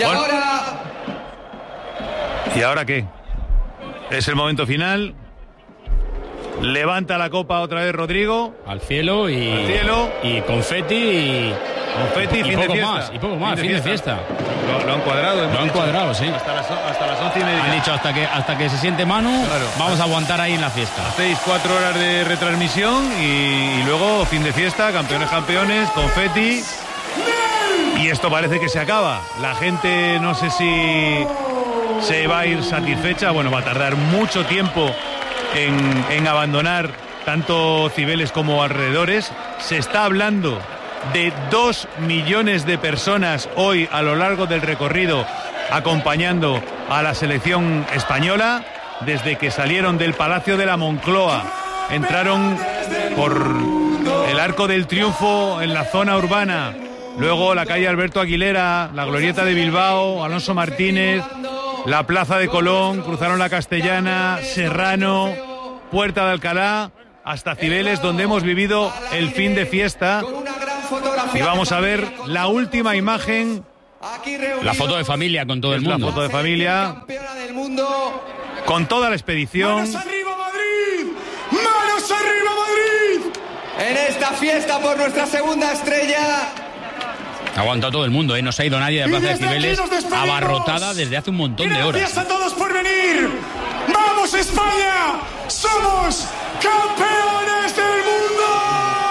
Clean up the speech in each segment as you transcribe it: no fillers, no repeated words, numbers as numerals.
¿Y ahora qué? Es el momento final. Levanta la copa otra vez Rodrigo. Al cielo y confeti y poco más, fin de fiesta. Lo han cuadrado. Lo han cuadrado, sí. Hasta las 11:30. Han dicho hasta que se siente Manu, claro. Vamos a aguantar ahí en la fiesta. Hacéis 4 horas de retransmisión y luego fin de fiesta, campeones, confeti. Y esto parece que se acaba. La gente no sé si se va a ir satisfecha. Bueno, va a tardar mucho tiempo en abandonar tanto Cibeles como alrededores. Se está hablando de 2 millones de personas hoy a lo largo del recorrido acompañando a la selección española. Desde que salieron del Palacio de la Moncloa, entraron por el Arco del Triunfo en la zona urbana, luego la calle Alberto Aguilera, la Glorieta de Bilbao, Alonso Martínez, la Plaza de Colón, cruzaron la Castellana, Serrano, Puerta de Alcalá, hasta Cibeles, donde hemos vivido el fin de fiesta. Y vamos a ver la última imagen. La foto de familia con todo el mundo. La foto de familia con toda la expedición. ¡Manos arriba, Madrid! ¡Manos arriba, Madrid! En esta fiesta por nuestra segunda estrella. Ha aguantado todo el mundo, no se ha ido nadie de la Plaza de Cibeles, abarrotada desde hace un montón de horas. Gracias a todos por venir. ¡Vamos, España! ¡Somos campeones del mundo!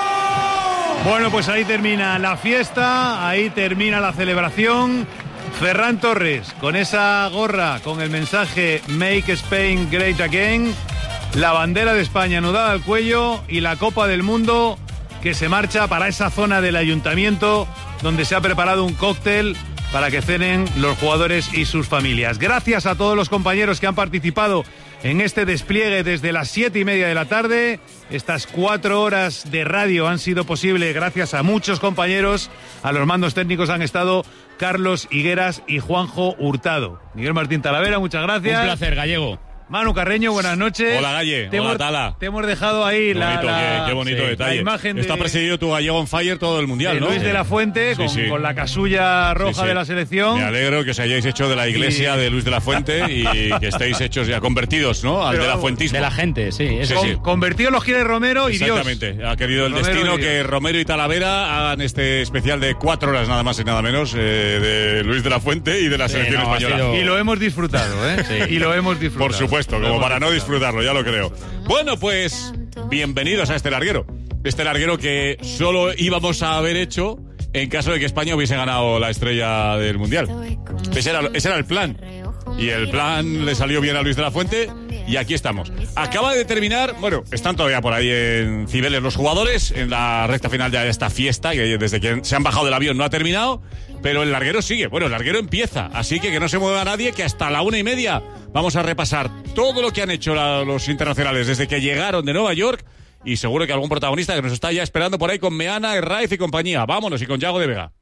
Bueno, pues ahí termina la fiesta, ahí termina la celebración. Ferran Torres, con esa gorra, con el mensaje Make Spain Great Again, la bandera de España anudada al cuello y la Copa del Mundo que se marcha para esa zona del ayuntamiento donde se ha preparado un cóctel para que cenen los jugadores y sus familias. Gracias a todos los compañeros que han participado en este despliegue desde las 7:30 de la tarde. Estas 4 horas de radio han sido posible gracias a muchos compañeros. A los mandos técnicos han estado Carlos Higueras y Juanjo Hurtado. Miguel Martín Talavera, muchas gracias. Un placer, Gallego. Manu Carreño, buenas noches. Hola, Galle. Hola, Tala. Te hemos dejado ahí qué bonito detalle. La imagen Está presidido tu Gallego on fire todo el mundial, de ¿no? Luis de la Fuente, con la casulla roja de la selección. Me alegro que os hayáis hecho de la iglesia de Luis de la Fuente y que estéis hechos ya convertidos, ¿no? Al de la fuentismo. De la gente, sí. Convertidos los quiere Romero y Dios. Exactamente. Ha querido el destino que Romero y Talavera hagan este especial de 4 horas nada más y nada menos de Luis de la Fuente y de la selección española. Y lo hemos disfrutado, ¿eh? Sí. Y lo hemos disfrutado. Por supuesto, como para no disfrutarlo, ya lo creo. Bueno, pues bienvenidos a este larguero. Este larguero que solo íbamos a haber hecho en caso de que España hubiese ganado la estrella del Mundial. Ese era el plan. Y el plan le salió bien a Luis de la Fuente y aquí estamos. Acaba de terminar, bueno, están todavía por ahí en Cibeles los jugadores, en la recta final de esta fiesta, que desde que se han bajado del avión no ha terminado, pero el larguero sigue. Bueno, el larguero empieza, así que no se mueva nadie, que hasta la 1:30 vamos a repasar todo lo que han hecho los internacionales desde que llegaron de Nueva York y seguro que algún protagonista que nos está ya esperando por ahí con Meana, Herraiz y compañía. Vámonos, y con Yago de Vega.